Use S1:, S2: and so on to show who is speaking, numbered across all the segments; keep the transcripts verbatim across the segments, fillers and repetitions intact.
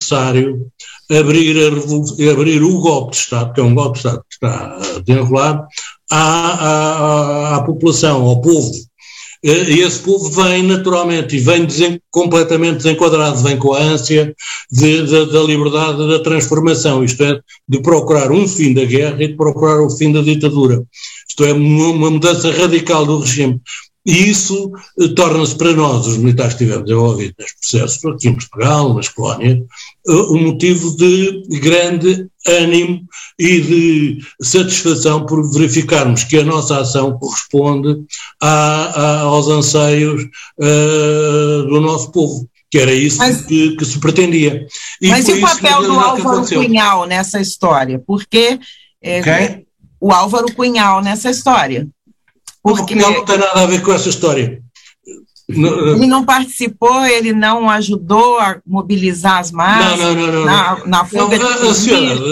S1: necessário abrir, a abrir o golpe de Estado, que é um golpe de Estado que está desenrolado, à, à, à população, ao povo. E esse povo vem naturalmente e vem desen, completamente desenquadrado, vem com a ânsia de, de, da liberdade, da transformação, isto é, de procurar um fim da guerra e de procurar o fim da ditadura. Isto é, uma mudança radical do regime. E isso eh, torna-se para nós, os militares que estivemos envolvidos neste processo, aqui em Portugal, nas colónias, eh, um motivo de grande ânimo e de satisfação por verificarmos que a nossa ação corresponde a, a, aos anseios uh, do nosso povo, que era isso mas, que, que se pretendia.
S2: E mas e o papel do Álvaro Cunhal nessa história? Porque é, okay. o Álvaro Cunhal nessa história?
S1: Porque o Cunhal não tem nada a ver com essa história.
S2: Ele não participou, ele não ajudou a mobilizar as massas
S1: não, não, não,
S2: na, na fuga
S1: não,
S2: de
S1: a, a senhora,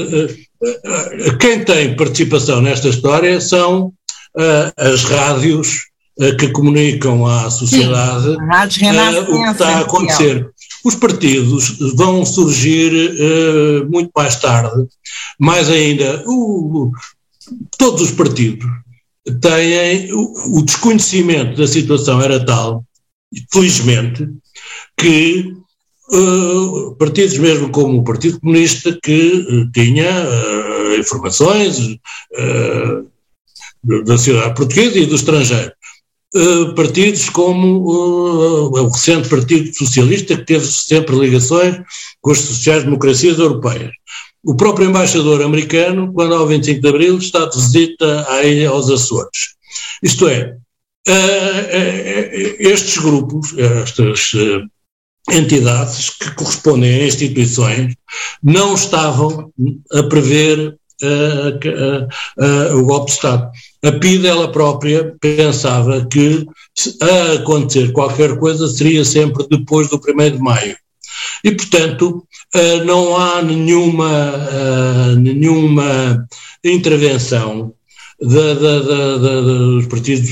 S1: quem tem participação nesta história são uh, as rádios uh, que comunicam à sociedade uh, o que está a acontecer. Os partidos vão surgir uh, muito mais tarde, mais ainda, uh, todos os partidos têm, o, o desconhecimento da situação era tal, felizmente, que uh, partidos mesmo como o Partido Comunista, que uh, tinha uh, informações uh, da sociedade portuguesa e do estrangeiro, uh, partidos como uh, o recente Partido Socialista, que teve sempre ligações com as sociais-democracias europeias. O próprio embaixador americano, quando ao vinte e cinco de Abril, está de visita à ilha aos Açores. Isto é, Uh, estes grupos, estas uh, entidades que correspondem a instituições, não estavam a prever uh, uh, uh, o golpe de Estado. A P I D, ela própria, pensava que a acontecer qualquer coisa seria sempre depois do primeiro de maio. E, portanto, uh, não há nenhuma, uh, nenhuma intervenção Da, da, da, da, dos partidos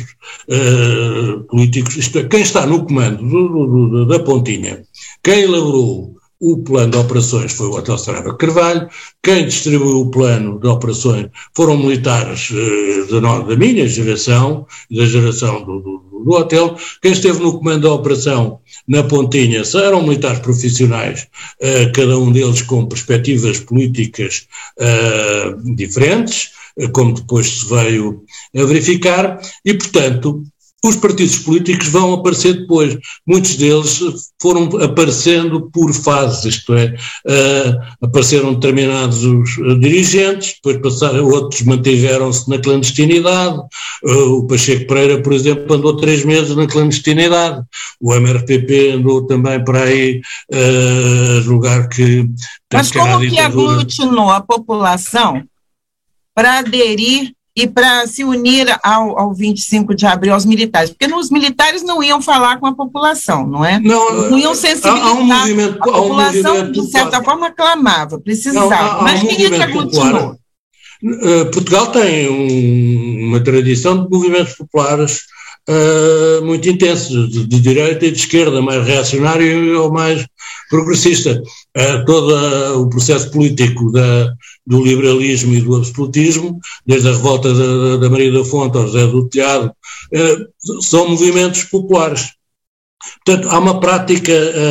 S1: uh, políticos, isto é, quem está no comando do, do, do, da pontinha, quem elaborou o plano de operações foi o Hotel Saraiva de Carvalho, quem distribuiu o plano de operações foram militares uh, da, da minha geração, da geração do, do, do hotel, quem esteve no comando da operação na pontinha eram militares profissionais, uh, cada um deles com perspectivas políticas uh, diferentes, como depois se veio a verificar, e, portanto, os partidos políticos vão aparecer depois. Muitos deles foram aparecendo por fases, isto é, uh, apareceram determinados uh, dirigentes, depois passaram, outros mantiveram-se na clandestinidade, uh, o Pacheco Pereira, por exemplo, andou três meses na clandestinidade, o M R P P andou também para aí uh, a julgar que...
S2: Mas como que aglutinou a população para aderir e para se unir ao, ao vinte e cinco de abril, aos militares? Porque os militares não iam falar com a população, não é? Não, não iam sensibilizar. Há um movimento, a população, um movimento de certa forma, clamava, precisava. Não, há, há Mas um quem é que aglutinou?
S1: Uh, Portugal tem um, uma tradição de movimentos populares uh, muito intensos, de, de direita e de esquerda, mais reacionário ou mais progressista. Uh, todo uh, o processo político da, do liberalismo e do absolutismo, desde a revolta da, da Maria da Fonte ao José do Telhado, uh, são movimentos populares. Portanto, há uma prática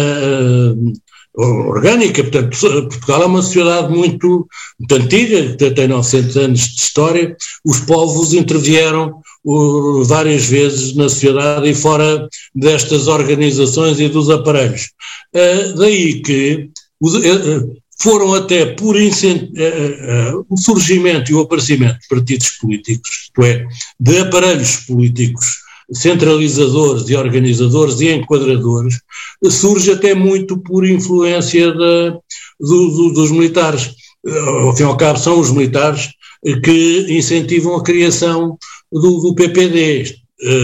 S1: uh, orgânica. Portanto, Portugal é uma sociedade muito, muito antiga, que tem novecentos anos de história. Os povos intervieram uh, várias vezes na sociedade e fora destas organizações e dos aparelhos. Uh, daí que os, uh, foram até por incent... uh, uh, o surgimento e o aparecimento de partidos políticos, isto é, de aparelhos políticos centralizadores e organizadores e enquadradores, surge até muito por influência de, do, do, dos militares. Ao fim e ao cabo, são os militares que incentivam a criação do, do P P D,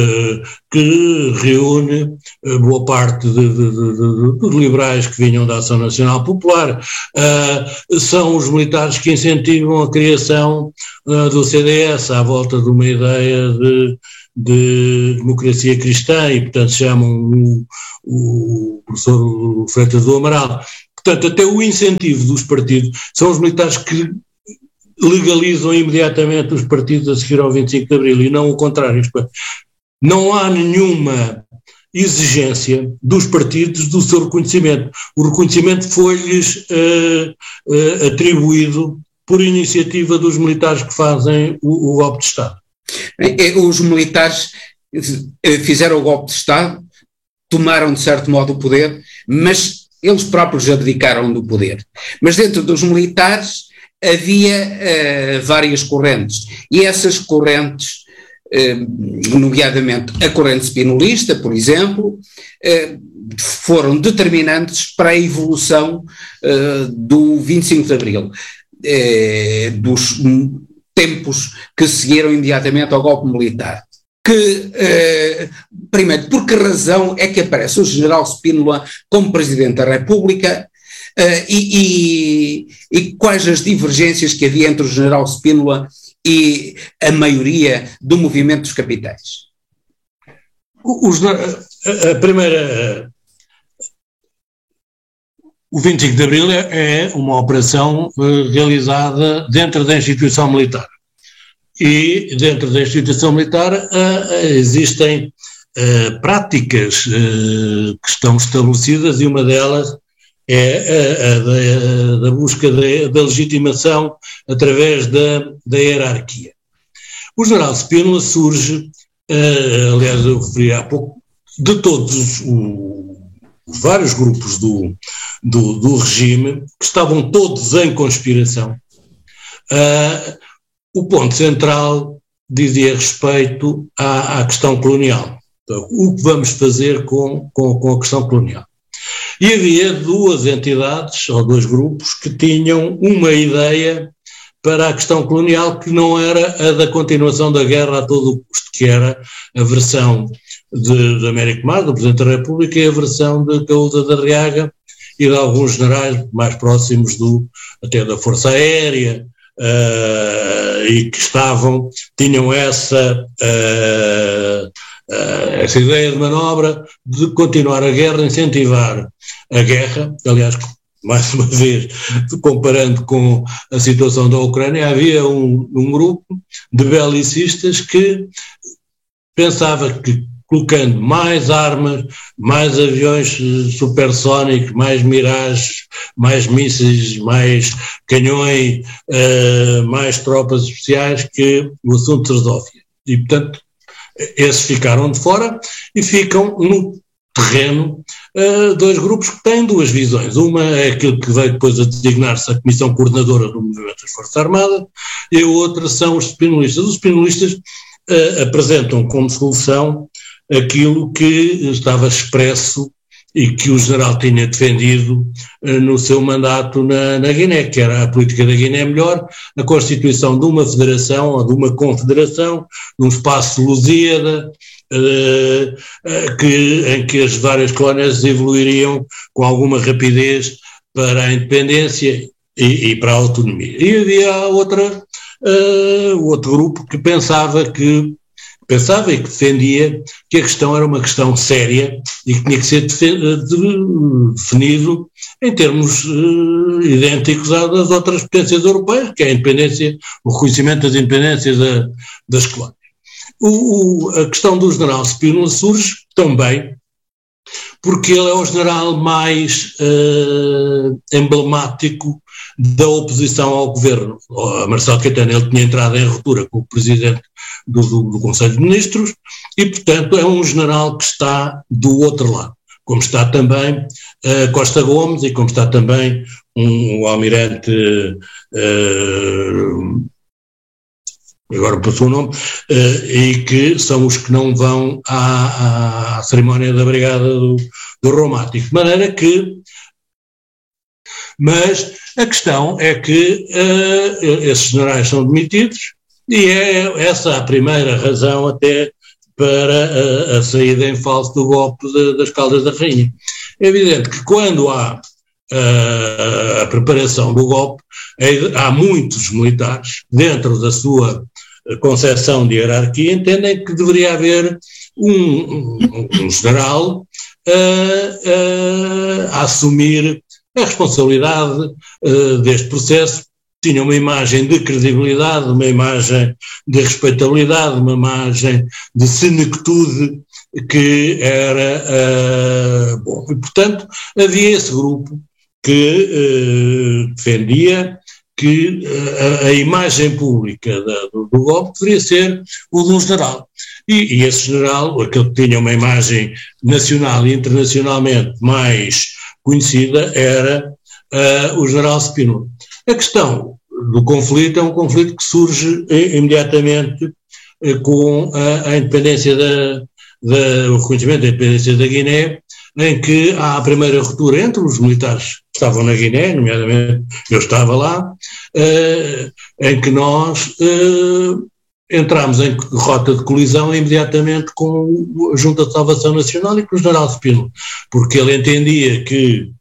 S1: que reúne boa parte de, de, de, de, dos liberais que vinham da Ação Nacional Popular. São os militares que incentivam a criação do C D S à volta de uma ideia de de democracia cristã, e portanto chamam o, o professor Freitas do Amaral. Portanto, até o incentivo dos partidos, são os militares que legalizam imediatamente os partidos a seguir ao vinte e cinco de Abril, e não o contrário. Não há nenhuma exigência dos partidos do seu reconhecimento. O reconhecimento foi-lhes uh, uh, atribuído por iniciativa dos militares que fazem o, o golpe de Estado.
S3: Os militares fizeram o golpe de Estado, tomaram de certo modo o poder, mas eles próprios abdicaram do poder. Mas dentro dos militares havia uh, várias correntes, e essas correntes, uh, nomeadamente a corrente spinolista, por exemplo, uh, foram determinantes para a evolução uh, do vinte e cinco de Abril, uh, dos tempos que seguiram imediatamente ao golpe militar. Que, eh, primeiro, por que razão é que aparece o general Spínola como Presidente da República eh, e, e, e quais as divergências que havia entre o general Spínola e a maioria do movimento dos capitães?
S1: O, o, a, a primeira... O vinte e cinco de Abril é, é uma operação uh, realizada dentro da instituição militar. E dentro da instituição militar uh, existem uh, práticas uh, que estão estabelecidas, e uma delas é a, a da, da busca da, da legitimação através da, da hierarquia. O general Spínola surge, uh, aliás eu referi há pouco, de todos os, os vários grupos do, do, do regime, que estavam todos em conspiração. Uh, O ponto central dizia respeito à, à questão colonial. Então, o que vamos fazer com, com, com a questão colonial? E havia duas entidades, ou dois grupos, que tinham uma ideia para a questão colonial que não era a da continuação da guerra a todo o custo, que era a versão de, de Américo Mar, do Presidente da República, e a versão de Caúda da Arriaga e de alguns generais mais próximos do, até da Força Aérea, Uh, e que estavam, tinham essa, uh, uh, essa ideia de manobra de continuar a guerra, incentivar a guerra. Aliás, mais uma vez, comparando com a situação da Ucrânia, havia um, um grupo de belicistas que pensava que colocando mais armas, mais aviões supersónicos, mais mirages, mais mísseis, mais canhões, uh, mais tropas especiais, que o assunto se resolvia. E, portanto, esses ficaram de fora e ficam no terreno uh, dois grupos que têm duas visões. Uma é aquilo que veio depois a designar-se a Comissão Coordenadora do Movimento das Forças Armadas, e a outra são os spinolistas. Os spinolistas uh, apresentam como solução aquilo que estava expresso e que o general tinha defendido uh, no seu mandato na, na Guiné, que era a política da Guiné melhor, a constituição de uma federação ou de uma confederação, de um espaço lusíada, uh, uh, que, em que as várias colónias evoluiriam com alguma rapidez para a independência e, e para a autonomia. E havia outra, uh, outro grupo que pensava que Pensava e que defendia que a questão era uma questão séria e que tinha que ser definido em termos uh, idênticos às outras potências europeias, que é a independência, o reconhecimento das independências da, das colónias. O, o, a questão do general Spínola surge também porque ele é o general mais uh, emblemático da oposição ao governo. A Marcelo Caetano, ele tinha entrado em ruptura com o presidente do, do, do Conselho de Ministros e, portanto, é um general que está do outro lado, como está também uh, Costa Gomes e como está também um, um almirante, uh, agora passou o nome, uh, e que são os que não vão à, à cerimónia da Brigada do, do Romático. De maneira que, mas a questão é que uh, esses generais são demitidos e é essa a primeira razão até para a, a saída em falso do golpe de, das Caldas da Rainha. É evidente que quando há uh, a preparação do golpe, é, há muitos militares dentro da sua concepção de hierarquia entendem que deveria haver um, um, um general uh, uh, a assumir A responsabilidade uh, deste processo tinha uma imagem de credibilidade, uma imagem de respeitabilidade, uma imagem de senectude que era uh, bom. E, portanto, havia esse grupo que uh, defendia que uh, a, a imagem pública da, do, do golpe deveria ser o de um general. E, e esse general, aquele que tinha uma imagem nacional e internacionalmente mais conhecida, era uh, o general Spínola. A questão do conflito é um conflito que surge eh, imediatamente eh, com a, a independência da, da, o reconhecimento da independência da Guiné, em que há a primeira ruptura entre os militares que estavam na Guiné, nomeadamente eu estava lá, eh, em que nós eh, entramos em rota de colisão imediatamente com a Junta de Salvação Nacional e com o general Spínola, porque ele entendia que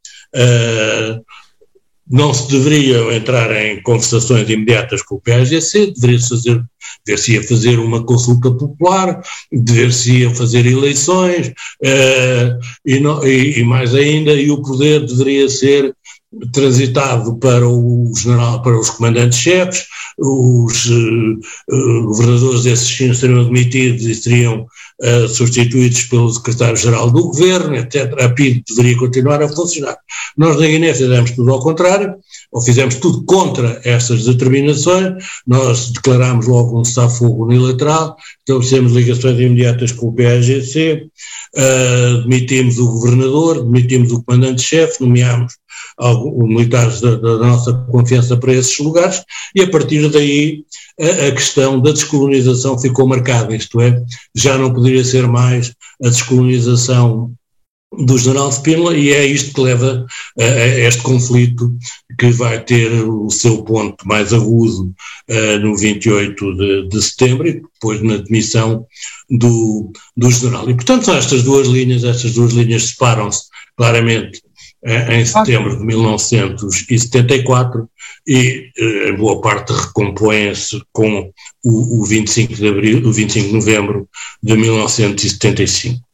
S1: eh, não se deveriam entrar em conversações imediatas com o P A G C, deveria-se fazer, dever-se ia fazer uma consulta popular, dever-se ia fazer eleições, uh, e, não, e, e mais ainda, e o poder deveria ser transitado para o general, para os comandantes-chefes, os uh, uh, governadores desses seriam admitidos e seriam uh, substituídos pelo secretário-geral do governo, etcétera. A P I D deveria continuar a funcionar. Nós na Guiné fizemos tudo ao contrário, ou fizemos tudo contra essas determinações. Nós declarámos logo um cessar-fogo unilateral, estabelecemos ligações imediatas com o P A G C, uh, demitimos o governador, demitimos o comandante-chefe, nomeámos os militares da, da nossa confiança para esses lugares, e a partir daí a, a questão da descolonização ficou marcada, isto é, já não poderia ser mais a descolonização do general Spínola, e é isto que leva a, a este conflito que vai ter o seu ponto mais agudo uh, no vinte e oito de, de setembro e depois na demissão do, do general. E portanto são estas duas linhas, estas duas linhas separam-se claramente em setembro de mil novecentos e setenta e quatro e em boa parte recompõem-se com o, o vinte e cinco de abril, o vinte e cinco de novembro de mil novecentos e setenta e cinco.